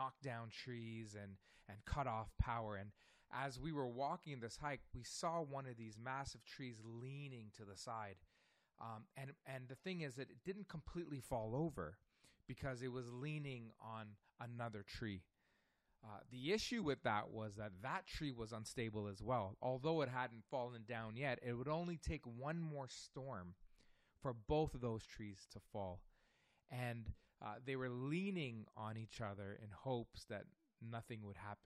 knock down trees and cut off power. And as we were walking this hike, we saw one of these massive trees leaning to the side. And the thing is that it didn't completely fall over because it was leaning on another tree. The issue with that was that that tree was unstable as well. Although it hadn't fallen down yet, it would only take one more storm for both of those trees to fall. And they were leaning on each other in hopes that nothing would happen.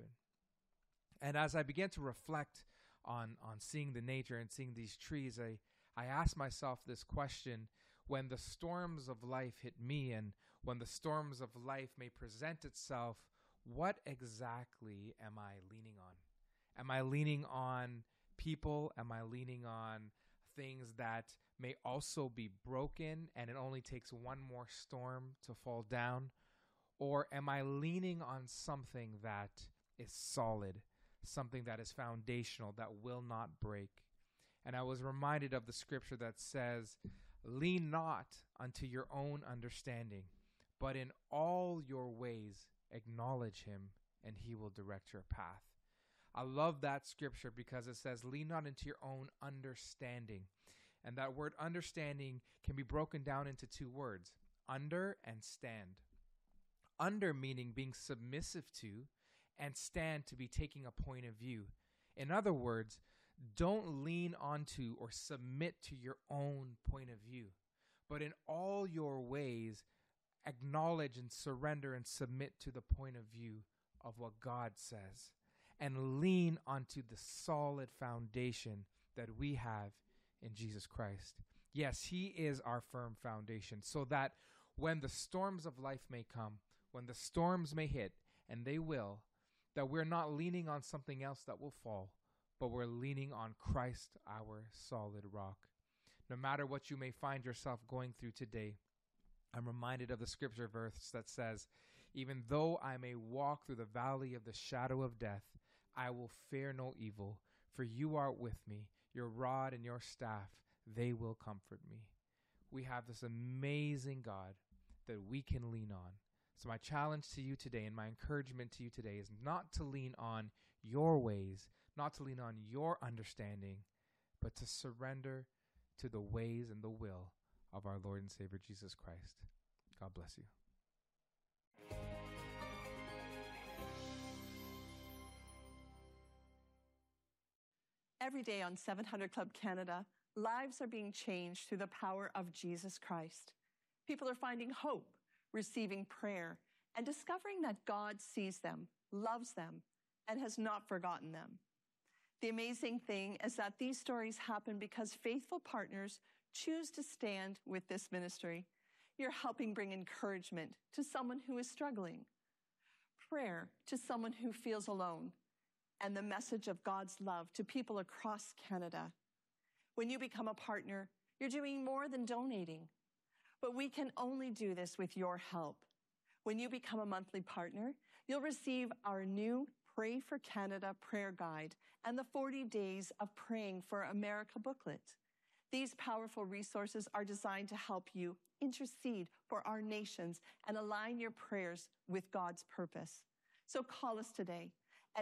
And as I began to reflect on seeing the nature and seeing these trees, I asked myself this question: when the storms of life hit me and when the storms of life may present itself, what exactly am I leaning on? Am I leaning on people? Am I leaning on things that may also be broken and it only takes one more storm to fall down? Or am I leaning on something that is solid, something that is foundational, that will not break? And I was reminded of the scripture that says, lean not unto your own understanding, but in all your ways acknowledge him, and he will direct your path. I love that scripture because it says, lean not into your own understanding. And that word understanding can be broken down into two words, under and stand. Under meaning being submissive to, and stand to be taking a point of view. In other words, don't lean onto or submit to your own point of view, but in all your ways, acknowledge and surrender and submit to the point of view of what God says, and lean onto the solid foundation that we have in Jesus Christ. Yes, he is our firm foundation, so that when the storms of life may come, when the storms may hit, and they will, that we're not leaning on something else that will fall, but we're leaning on Christ, our solid rock. No matter what you may find yourself going through today, I'm reminded of the scripture verse that says, even though I may walk through the valley of the shadow of death, I will fear no evil, for you are with me. Your rod and your staff, they will comfort me. We have this amazing God that we can lean on. So my challenge to you today and my encouragement to you today is not to lean on your ways, not to lean on your understanding, but to surrender to the ways and the will of our Lord and Savior Jesus Christ. God bless you. Every day on 700 Club Canada, lives are being changed through the power of Jesus Christ. People are finding hope, receiving prayer, and discovering that God sees them, loves them, and has not forgotten them. The amazing thing is that these stories happen because faithful partners choose to stand with this ministry. You're helping bring encouragement to someone who is struggling, prayer to someone who feels alone, and the message of God's love to people across Canada. When you become a partner, you're doing more than donating. But we can only do this with your help. When you become a monthly partner, you'll receive our new Pray for Canada prayer guide and the 40 Days of Praying for America booklet. These powerful resources are designed to help you intercede for our nations and align your prayers with God's purpose. So call us today at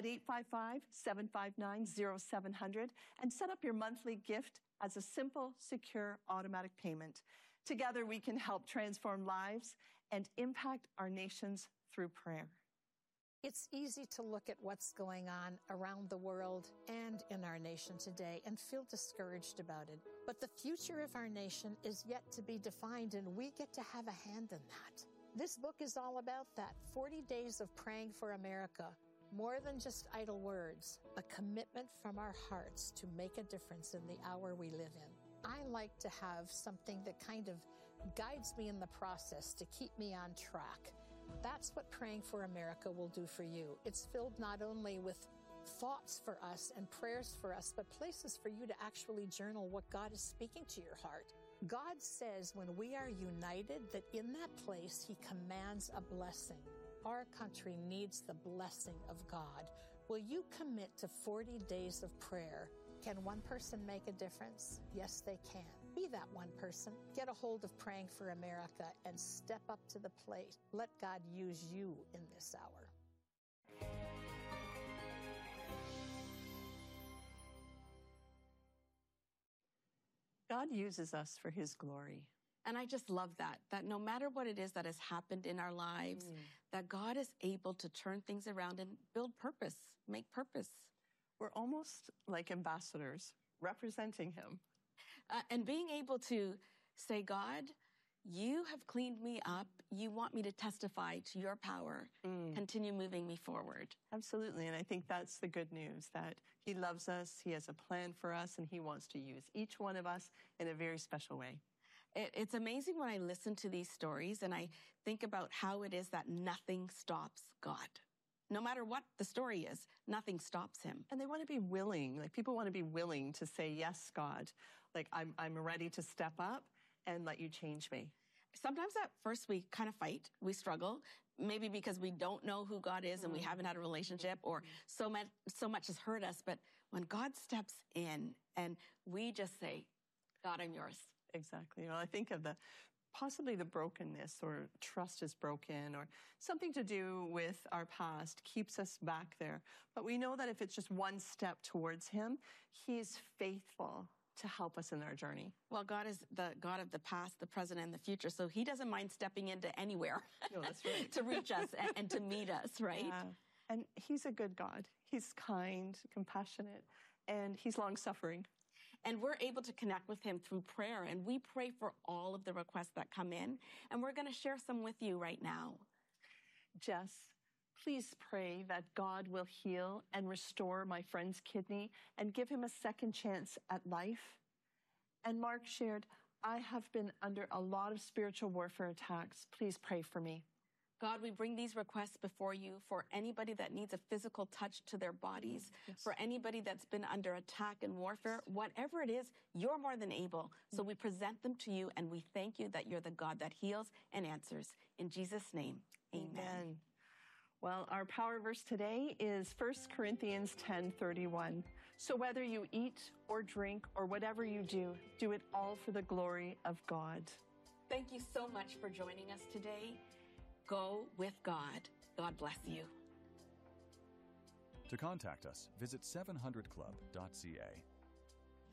855-759-0700 and set up your monthly gift as a simple, secure, automatic payment. Together, we can help transform lives and impact our nations through prayer. It's easy to look at what's going on around the world and in our nation today and feel discouraged about it. But the future of our nation is yet to be defined, and we get to have a hand in that. This book is all about that. 40 Days of Praying for America. More than just idle words, a commitment from our hearts to make a difference in the hour we live in. I like to have something that kind of guides me in the process to keep me on track. That's what Praying for America will do for you. It's filled not only with thoughts for us and prayers for us, but places for you to actually journal what God is speaking to your heart. God says when we are united, that in that place, He commands a blessing. Our country needs the blessing of God. Will you commit to 40 days of prayer? Can one person make a difference? Yes, they can. Be that one person. Get a hold of Praying for America and step up to the plate. Let God use you in this hour. God uses us for his glory. And I just love that no matter what it is that has happened in our lives, that God is able to turn things around and build purpose, make purpose. We're almost like ambassadors representing him. And being able to say, God, you have cleaned me up. You want me to testify to your power. Continue moving me forward. Absolutely. And I think that's the good news, that he loves us, he has a plan for us, and he wants to use each one of us in a very special way. It's amazing when I listen to these stories and I think about how it is that nothing stops God. No matter what the story is, nothing stops him. And they want to be willing, like people want to be willing to say, yes, God, like I'm ready to step up and let you change me. Sometimes at first we kind of fight, we struggle, maybe because we don't know who God is and we haven't had a relationship, or so much has hurt us. But when God steps in and we just say, God, I'm yours. Exactly. Well, I think of possibly the brokenness, or trust is broken, or something to do with our past keeps us back there. But we know that if it's just one step towards him, he's faithful to help us in our journey. Well, God is the God of the past, the present, and the future. So he doesn't mind stepping into anywhere No, that's right. to reach us and to meet us, right? Yeah. And he's a good God. He's kind, compassionate, and he's long-suffering. And we're able to connect with him through prayer. And we pray for all of the requests that come in. And we're going to share some with you right now. Jess, please pray that God will heal and restore my friend's kidney and give him a second chance at life. And Mark shared, I have been under a lot of spiritual warfare attacks. Please pray for me. God, we bring these requests before you for anybody that needs a physical touch to their bodies, for anybody that's been under attack and warfare, whatever it is, you're more than able. So we present them to you and we thank you that you're the God that heals and answers. In Jesus' name, amen. Well, our power verse today is 1 Corinthians 10:31. So whether you eat or drink or whatever you do, do it all for the glory of God. Thank you so much for joining us today. Go with God. God bless you. To contact us, visit 700club.ca.